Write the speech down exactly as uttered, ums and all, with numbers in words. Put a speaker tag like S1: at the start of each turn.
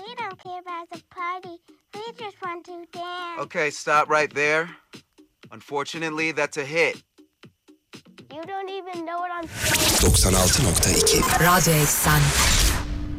S1: We don't care about the party. We just want to dance.
S2: Okay, stop right there. Unfortunately, that's a hit.
S1: You don't even know what I'm saying.
S3: doksan altı nokta iki Radyo Eksen